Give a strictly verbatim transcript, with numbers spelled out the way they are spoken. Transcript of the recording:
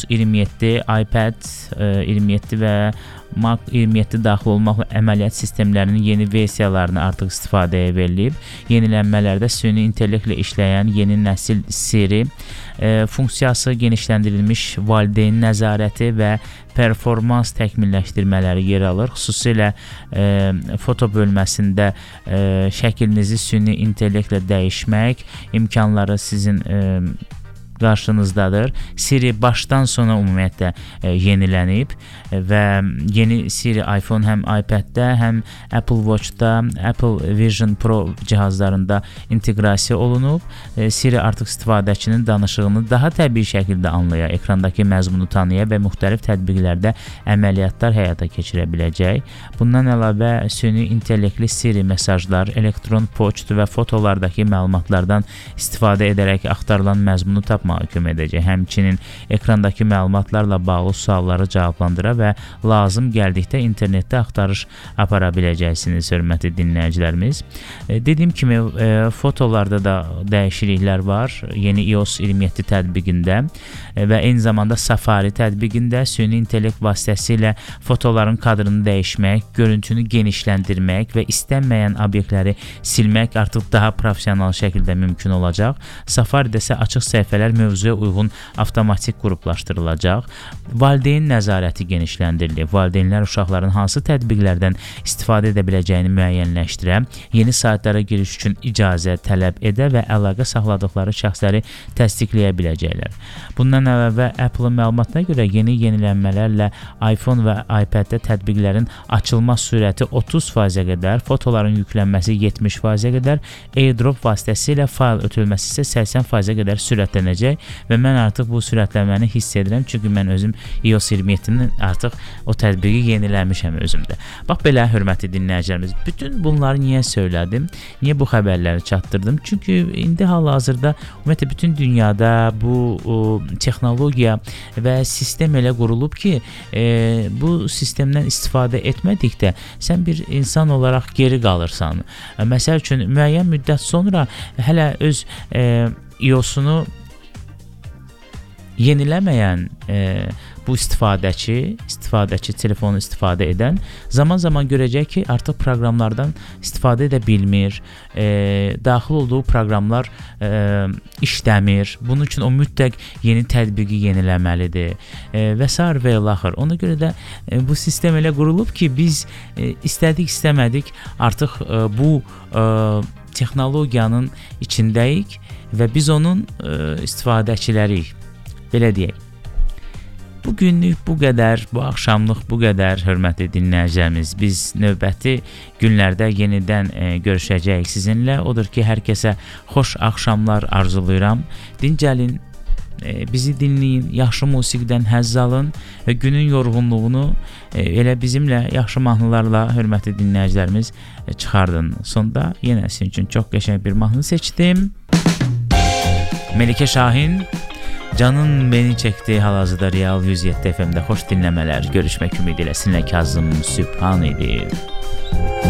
iyirmi yeddi, iPad iyirmi yeddi və Mac iyirmi yeddi daxil olmaqla əməliyyat sistemlərinin yeni versiyalarını artıq istifadəyə verilib. Yenilənmələrdə süni intellektlə işləyən yeni nəsil Siri e, funksiyası, genişləndirilmiş valideyn nəzarəti və performans təkmilləşdirmələri yer alır. Xüsusilə e, foto bölməsində e, şəklinizi süni intellektlə dəyişmək imkanları sizin e, qarşınızdadır. Siri başdan sona ümumiyyətlə e, yenilənib və yeni Siri iPhone həm iPad-də, həm Apple Watch-da, Apple Vision Pro cihazlarında inteqrasiya olunub. E, Siri artıq istifadəçinin danışığını daha təbii şəkildə anlaya, ekrandakı məzmunu tanıya və müxtəlif tətbiqlərdə əməliyyatlar həyata keçirə biləcək. Bundan əlavə süni intellektli Siri mesajlar, elektron poçt və fotolardakı məlumatlardan istifadə edərək axtarılan məzmunu tapmaq kömək edəcək. Həmçinin ekrandakı məlumatlarla bağlı sualları cavablandıra və lazım gəldikdə internetdə axtarış apara biləcəksiniz, hörmətli dinləyicilərimiz. E, dediyim kimi e, fotolarda da dəyişikliklər var. Yeni iOS iyirmi yeddi tətbiqində e, və eyni zamanda Safari tətbiqində süni intellekt vasitəsilə fotoların kadrını dəyişmək, görüntünü genişləndirmək və istənməyən obyektləri silmək artıq daha professional şəkildə mümkün olacaq. Safari'də isə açıq səhifələr mövzuya uyğun avtomatik qruplaşdırılacaq. Valideyn nəzarəti genişləndirilib. Valideynlər uşaqların hansı tətbiqlərdən istifadə edə biləcəyini müəyyənləşdirə, yeni saytlara giriş üçün icazə tələb edə və əlaqə saxladıqları şəxsləri təsdiqləyə biləcəklər. Bundan əlavə Apple-ın məlumatına görə yeni yenilənmələrlə iPhone və iPad-də tətbiqlərin açılma sürəti otuz faizə qədər, fotoların yüklənməsi yetmiş faizə qədər, AirDrop vasitəsilə fayl ötürülməsi isə səksən faizə qədər sürətlənəcək və mən artıq bu sürətlənməni hiss edirəm, çünki mən özüm iOS iyirmi yeddinin artıq o tətbiqi yeniləmişəm özümdə. Bax belə, hörmətli dinləyicilərimiz, bütün bunları niyə söylədim? Niyə bu xəbərləri çatdırdım? Çünki indi hal-hazırda ümumiyyətlə bütün dünyada bu o, texnologiya və sistem elə qurulub ki, e, bu sistemdən istifadə etmədikdə sən bir insan olaraq geri qalırsan. Məsəl üçün, müəyyən müddət sonra hələ öz e, iOS-unu yeniləməyən e, bu istifadəçi, istifadəçi telefonu istifadə edən zaman-zaman görəcək ki, artıq proqramlardan istifadə edə bilmir, e, daxil olduğu proqramlar e, işləmir. Bunun üçün o mütləq yeni tətbiqi yeniləməlidir e, və s. və ilaxır. Ona görə də e, bu sistem elə qurulub ki, biz e, istədik, istəmədik artıq e, bu e, texnologiyanın içindəyik və biz onun e, istifadəçiləriyik. Belə deyək. Bu günlük bu qədər, bu axşamlıq bu qədər, hörmətli dinləyicilərimiz. Biz növbəti günlərdə yenidən e, görüşəcəyik sizinlə. Odur ki, hər kəsə xoş axşamlar arzulayıram. Dincəlin, e, bizi dinləyin, yaxşı musiqidən həzz alın və günün yorğunluğunu e, elə bizimlə yaxşı mahnılarla, hörmətli dinləyicilərimiz, e, çıxardın. Sonda yenə sizin üçün çox qəşəng bir mahnı seçdim. Melikə Şahin, Canın beni çəkdi, hal-hazırda Real yüz yeddi F M-də xoş dinləmələr. Görüşmək ümidi ilə sizinlə Kazım Sübhan idi.